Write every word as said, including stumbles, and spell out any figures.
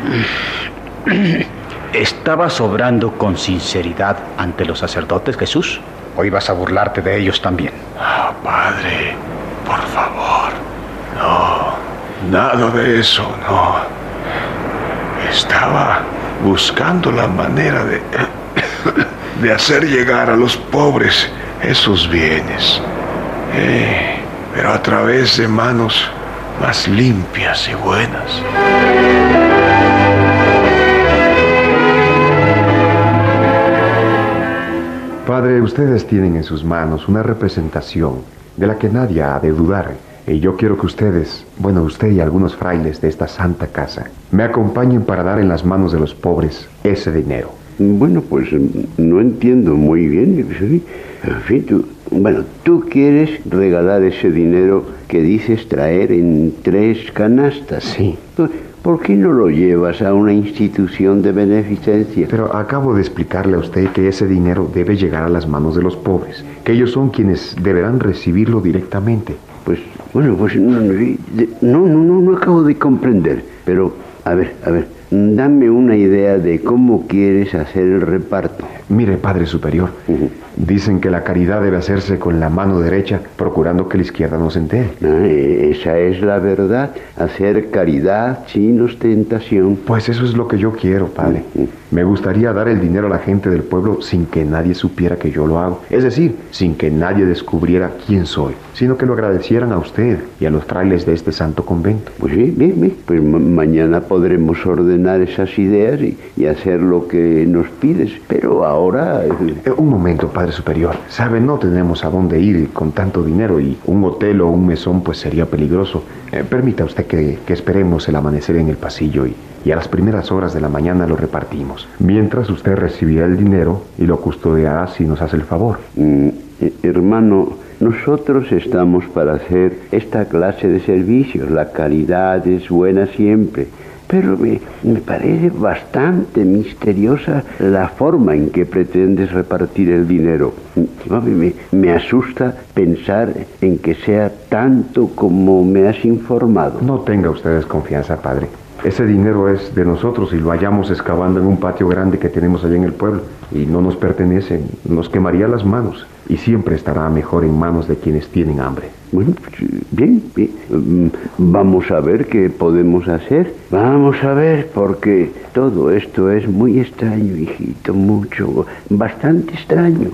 ¿Estabas obrando con sinceridad ante los sacerdotes, Jesús? ¿O ibas a burlarte de ellos también? Ah, Padre, por favor. No, nada de eso, no. Estaba buscando la manera de, de hacer llegar a los pobres esos bienes. Eh, pero a través de manos más limpias y buenas. Padre, ustedes tienen en sus manos una representación de la que nadie ha de dudar. Y yo quiero que ustedes, bueno, usted y algunos frailes de esta santa casa, me acompañen para dar en las manos de los pobres ese dinero. Bueno, pues no entiendo muy bien. En fin, tú, bueno, tú quieres regalar ese dinero que dices traer en tres canastas. Sí. ¿Por qué no lo llevas a una institución de beneficencia? Pero acabo de explicarle a usted que ese dinero debe llegar a las manos de los pobres, que ellos son quienes deberán recibirlo directamente. Pues, bueno, pues no, no, no, no acabo de comprender. Pero, a ver, a ver, dame una idea de cómo quieres hacer el reparto. Mire, Padre Superior, uh-huh. Dicen que la caridad debe hacerse con la mano derecha, procurando que la izquierda no se entere. Ah, esa es la verdad, hacer caridad sin ostentación. Pues eso es lo que yo quiero, Padre. Uh-huh. Me gustaría dar el dinero a la gente del pueblo sin que nadie supiera que yo lo hago. Es decir, sin que nadie descubriera quién soy, sino que lo agradecieran a usted y a los frailes de este santo convento. Pues bien, bien, bien. Pues ma- mañana podremos ordenar esas ideas y, y hacer lo que nos pides. Pero ahora... Eh, un momento, Padre Superior. Sabe, no tenemos a dónde ir con tanto dinero y un hotel o un mesón pues sería peligroso. Eh, permita usted que, que esperemos el amanecer en el pasillo y, y a las primeras horas de la mañana lo repartimos. Mientras usted recibirá el dinero y lo custodiará si nos hace el favor. Mm, eh, hermano, nosotros estamos para hacer esta clase de servicios. La caridad es buena siempre. Pero me, me parece bastante misteriosa la forma en que pretendes repartir el dinero. Me, me asusta pensar en que sea tanto como me has informado. No tenga usted desconfianza, Padre. Ese dinero es de nosotros y lo hallamos excavando en un patio grande que tenemos allá en el pueblo. Y no nos pertenece, nos quemaría las manos. Y siempre estará mejor en manos de quienes tienen hambre. Bueno, pues, bien, bien. Vamos a ver qué podemos hacer. Vamos a ver, porque todo esto es muy extraño, hijito, mucho, bastante extraño.